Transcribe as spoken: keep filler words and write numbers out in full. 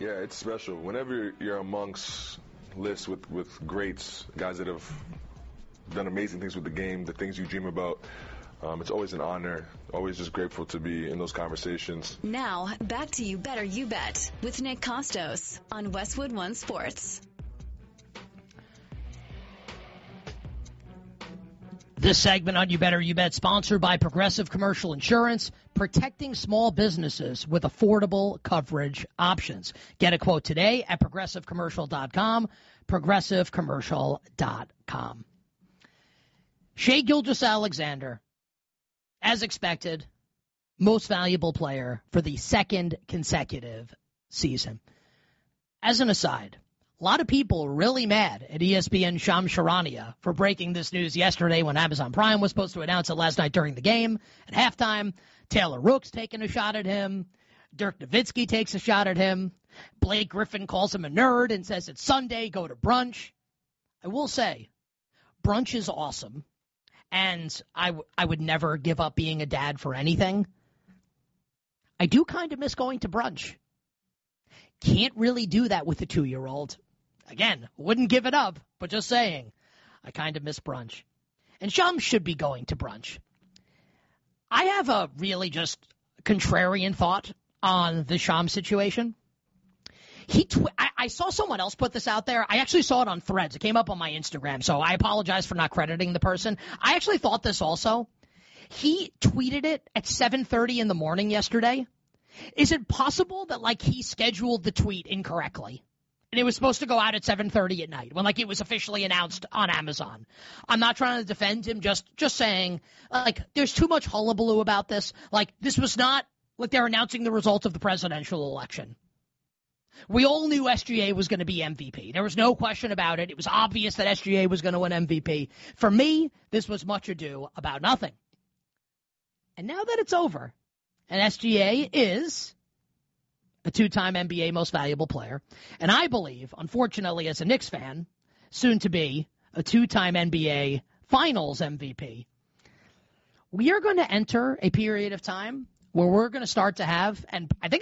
Yeah, it's special. Whenever you're amongst lists with, with greats, guys that have done amazing things with the game, the things you dream about, um, it's always an honor. Always just grateful to be in those conversations. Now, back to You Better You Bet with Nick Kostos on Westwood One Sports. This segment on You Better You Bet sponsored by Progressive Commercial Insurance, protecting small businesses with affordable coverage options. Get a quote today at progressive commercial dot com, progressive commercial dot com. Shai Gilgeous-Alexander, as expected, most valuable player for the second consecutive season. As an aside, a lot of people really mad at E S P N Shams Charania for breaking this news yesterday when Amazon Prime was supposed to announce it last night during the game. At halftime, Taylor Rooks taking a shot at him. Dirk Nowitzki takes a shot at him. Blake Griffin calls him a nerd and says it's Sunday, go to brunch. I will say, brunch is awesome, and I, w- I would never give up being a dad for anything. I do kind of miss going to brunch. Can't really do that with a two-year-old. Again, wouldn't give it up, but just saying, I kind of miss brunch. And Shams should be going to brunch. I have a really just contrarian thought on the Shams situation. He, tw- I-, I saw someone else put this out there. I actually saw it on Threads. It came up on my Instagram, so I apologize for not crediting the person. I actually thought this also. He tweeted it at seven thirty in the morning yesterday. Is it possible that, like, he scheduled the tweet incorrectly? And it was supposed to go out at seven thirty at night when, like, it was officially announced on Amazon. I'm not trying to defend him, just just saying, like, there's too much hullabaloo about this. Like, this was not like they're announcing the results of the presidential election. We all knew S G A was going to be M V P. There was no question about it. It was obvious that S G A was going to win M V P. For me, this was much ado about nothing. And now that it's over, and S G A is a two-time N B A most valuable player, and I believe, unfortunately, as a Knicks fan, soon to be a two-time N B A Finals M V P, we are going to enter a period of time where we're going to start to have, and I think